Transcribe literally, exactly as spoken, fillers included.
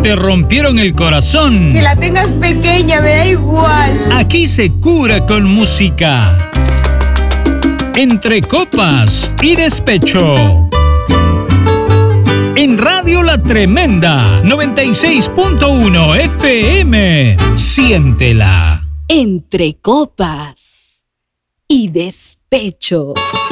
te rompieron el corazón. Que la tengas pequeña, me da igual. Aquí se cura con música. Entre copas y despecho. En Radio La Tremenda, noventa y seis punto uno F M. Siéntela. Entre copas y despecho.